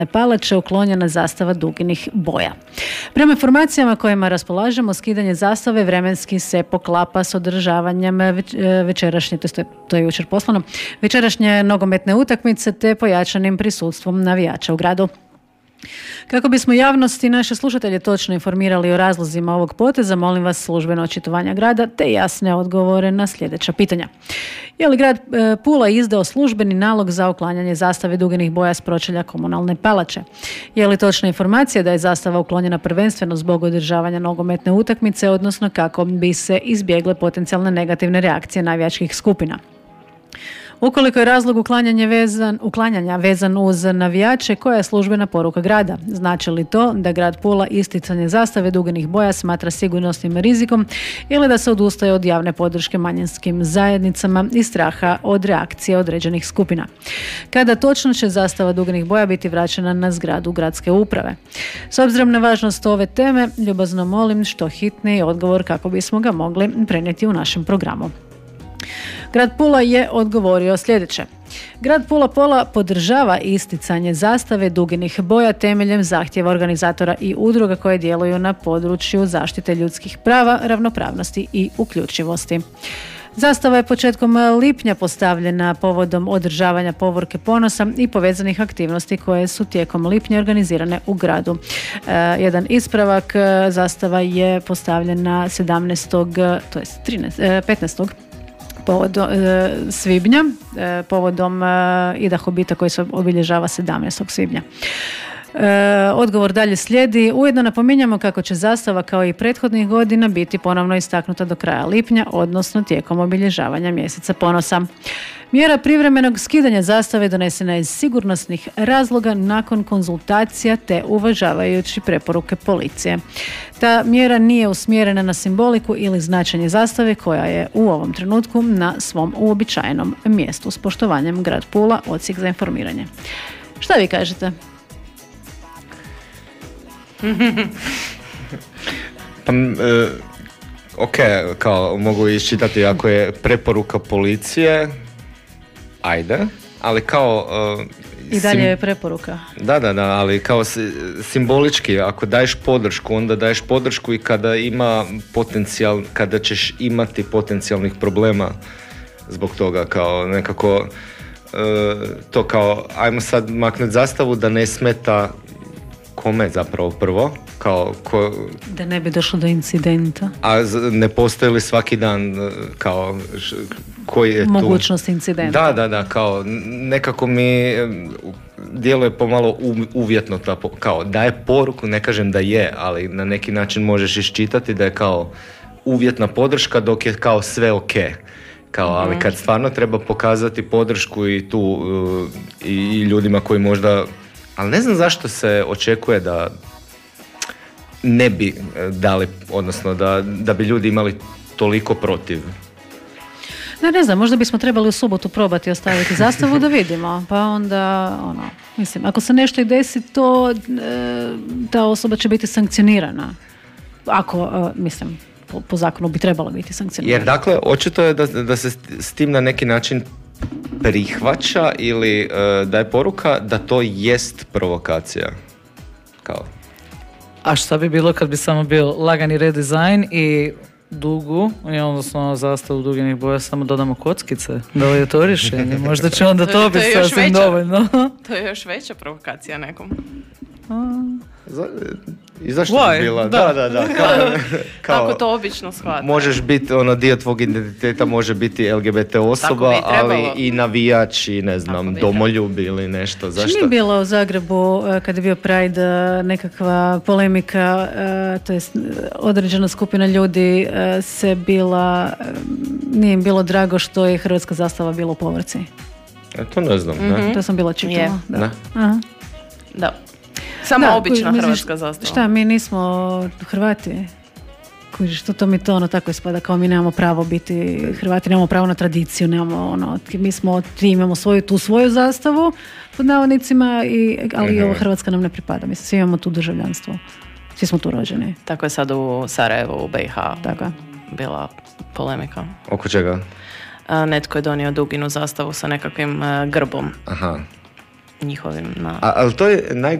palače uklonjena zastava duginih boja. Prema informacijama kojima raspolažemo, skidanje zastave vremenski se poklapa s održavanjem večerašnje, to je jučer poslano, večerašnje nogometne utakmice te pojačanim prisustvom navijača u gradu. Kako bismo javnost i naše slušatelje točno informirali o razlozima ovog poteza, molim vas službeno očitovanja grada te jasne odgovore na sljedeća pitanja. Je li grad Pula izdao službeni nalog za uklanjanje zastave duginih boja s pročelja komunalne palače? Je li točna informacija da je zastava uklonjena prvenstveno zbog održavanja nogometne utakmice, odnosno kako bi se izbjegle potencijalne negativne reakcije navijačkih skupina? Ukoliko je razlog uklanjanja vezan uz navijače, koja je službena poruka grada? Znači li to da grad Pula isticanje zastave duginih boja smatra sigurnosnim rizikom ili da se odustaje od javne podrške manjinskim zajednicama i straha od reakcije određenih skupina? Kada točno će zastava duginih boja biti vraćena na zgradu gradske uprave? S obzirom na važnost ove teme, ljubazno molim što hitniji odgovor kako bismo ga mogli prenijeti u našem programu. Grad Pula je odgovorio sljedeće. Grad Pula podržava isticanje zastave duginih boja temeljem zahtjeva organizatora i udruga koje djeluju na području zaštite ljudskih prava, ravnopravnosti i uključivosti. Zastava je početkom lipnja postavljena povodom održavanja povorke ponosa i povezanih aktivnosti koje su tijekom lipnja organizirane u gradu. Jedan ispravak, zastava je postavljena 15. povodom svibnja, povodom Ida Hobita koji se obilježava 17. svibnja. Odgovor dalje slijedi. Ujedno napominjamo kako će zastava kao i prethodnih godina biti ponovno istaknuta do kraja lipnja, odnosno tijekom obilježavanja mjeseca ponosa. Mjera privremenog skidanja zastave donesena je iz sigurnosnih razloga nakon konzultacija te uvažavajući preporuke policije. Ta mjera nije usmjerena na simboliku ili značenje zastave koja je u ovom trenutku na svom uobičajenom mjestu. S poštovanjem, grad Pula, Odsjek za informiranje. Šta vi kažete? Pa, ok, kao mogu iščitati ako je preporuka policije, ajde, ali kao... I dalje je preporuka. Da, ali kao simbolički, ako daješ podršku, onda daješ podršku i kada ima potencijal, kada ćeš imati potencijalnih problema zbog toga, kao nekako to kao, ajmo sad maknuti zastavu da ne smeta kome zapravo prvo, da ne bi došlo do incidenta. A ne postoji li svaki dan kao koji je mogućnost incidenta? Da, kao nekako mi djeluje pomalo uvjetno, kao daje poruku, ne kažem da je, ali na neki način možeš iščitati da je kao uvjetna podrška dok je kao sve ok. Ali kad stvarno treba pokazati podršku i tu i ljudima koji možda, ali ne znam zašto se očekuje da ne bi dali, odnosno da bi ljudi imali toliko protiv. Ne znam, možda bismo trebali u subotu probati ostaviti zastavu da vidimo, pa onda, mislim, ako se nešto i desi, to ta osoba će biti sankcionirana. Ako, mislim, po zakonu bi trebalo biti sankcionirana. Jer dakle, očito je da se s tim na neki način prihvaća ili daje poruka da to jest provokacija. Kao. A šta bi bilo kad bi samo bio lagani redizajn i dugu, odnosno zastavu duginih boja samo dodamo kockice? Da li je to rješenje? Možda će onda to biti sasvim dovoljno. To je još veća provokacija nekom. I zašto bi bila? Da. Tako to obično shvata. Možeš biti, dio tvog identiteta može biti LGBT osoba, ali i navijač i ne znam, domoljub ili nešto. Zašto? Nije bilo u Zagrebu kad je bio Pride nekakva polemika, to je određena skupina ljudi se bila, nije im bilo drago što je hrvatska zastava bila u povrci. To ne znam. Mm-hmm. To sam bila čitala. Da. Samo obična hrvatska zastava. Šta, mi nismo Hrvati? Što to mi to tako ispada, kao mi nemamo pravo biti Hrvati, nemamo pravo na tradiciju, nemamo imamo tu svoju zastavu pod navodnicima, ali ova Hrvatska nam ne pripada. Mislim, svi imamo tu državljanstvo. Svi smo tu rođeni. Tako je sad u Sarajevu, u BiH. Tako je. Bila polemika. Oko čega? Netko je donio duginu zastavu sa nekakvim grbom. Aha. njihovim. Ali to je